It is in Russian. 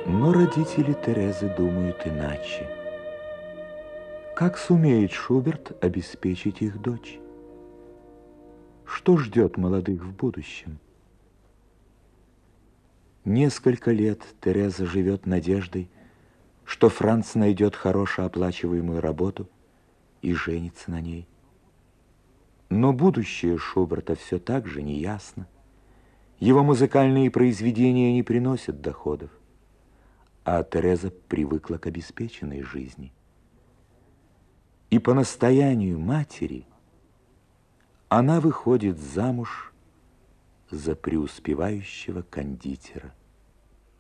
Но родители Терезы думают иначе. Как сумеет Шуберт обеспечить их дочь? Что ждет молодых в будущем? Несколько лет Тереза живет надеждой, что Франц найдет хорошо оплачиваемую работу и женится на ней. Но будущее Шуберта все так же неясно. Его музыкальные произведения не приносят доходов, а Тереза привыкла к обеспеченной жизни. И по настоянию матери она выходит замуж за преуспевающего кондитера.